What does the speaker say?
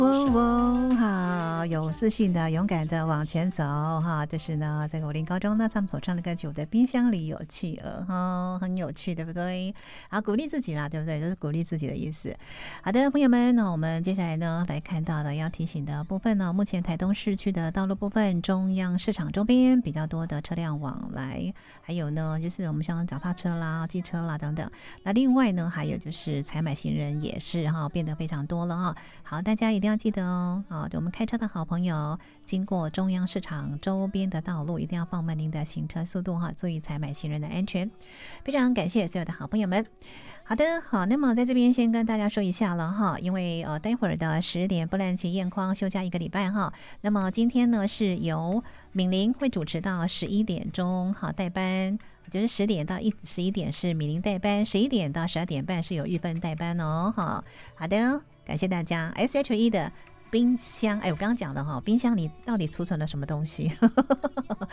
好，有自信的、勇敢的往前走哈。这是呢，在武林高中呢，他们所唱的歌曲《我的冰箱里有企鹅》哈，很有趣，对不对？好，鼓励自己啦，对不对？这是鼓励自己的意思。好的，朋友们，那我们接下来呢，来看到的要提醒的部分呢，目前台东市区的道路部分，中央市场周边比较多的车辆往来，还有呢，就是我们像脚踏车啦、机车啦等等。那另外呢，还有就是采买行人也是哈，变得非常多了哈。好，大家一定要记得哦。好，就我们开车的好朋友，经过中央市场周边的道路，一定要放慢您的行车速度哈，注意采买行人的安全。非常感谢所有的好朋友们。好的，好，那么在这边先跟大家说一下了哈，因为待会儿的10点波兰奇验框休假1个礼拜哈，那么今天呢是由敏玲会主持到11点钟，好，代班。就是10点到11点是敏玲代班，11点到12点半是有玉芬代班哦。好的，感谢大家。SHE 的冰箱，哎，我刚刚讲的哈，冰箱里到底储存了什么东西？